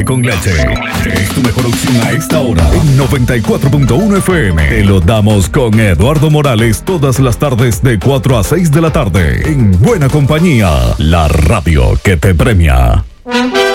Con leche es tu mejor opción a esta hora. En 94.1 FM te lo damos con Eduardo Morales todas las tardes de 4 a 6 de la tarde. En buena compañía, la radio que te premia.